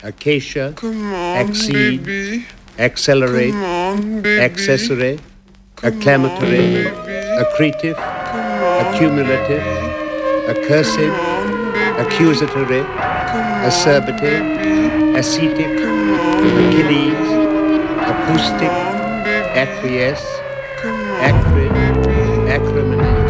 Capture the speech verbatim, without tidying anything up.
acacia, Come on, accede, baby. accelerate, Come on, baby. accessory, Come acclamatory, on, baby. accretive, Come on, accumulative, baby. accursed, Come on, baby. accusatory, Come on, acerbic, baby. ascetic, Come on, Achilles, acoustic, Come on, baby. acquiesce, Come on, acrid, baby. acrimony,